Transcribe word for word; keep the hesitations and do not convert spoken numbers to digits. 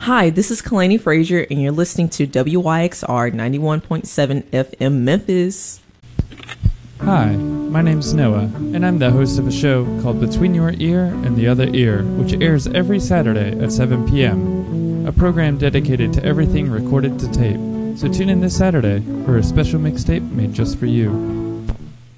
Hi, this is Kalani Frazier, and you're listening to W Y X R ninety-one point seven F M Memphis. Hi, my name's Noah, and I'm the host of a show called Between Your Ear and the Other Ear, which airs every Saturday at seven p.m., a program dedicated to everything recorded to tape. So tune in this Saturday for a special mixtape made just for you.